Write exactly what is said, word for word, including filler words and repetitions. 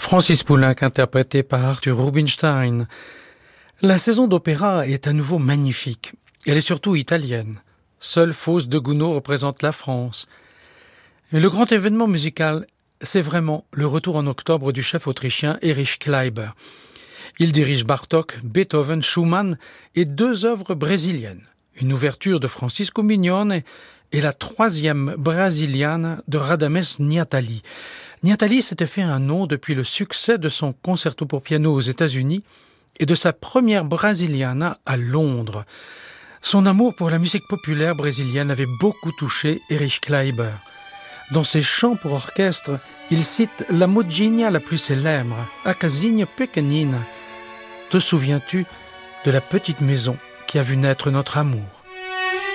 Francis Poulenc interprété par Arthur Rubinstein. La saison d'opéra est à nouveau magnifique. Elle est surtout italienne. Seule Fausse de Gounod représente la France. Et le grand événement musical, c'est vraiment le retour en octobre du chef autrichien Erich Kleiber. Il dirige Bartók, Beethoven, Schumann et deux œuvres brésiliennes. Une ouverture de Francisco Mignone et la troisième brésilienne de Radames Niatali. Niatali s'était fait un nom depuis le succès de son concerto pour piano aux États-Unis et de sa première brasiliana à Londres. Son amour pour la musique populaire brésilienne avait beaucoup touché Erich Kleiber. Dans ses chants pour orchestre, il cite la modinha la plus célèbre, A Casinha Pequenina. Te souviens-tu de la petite maison qui a vu naître notre amour?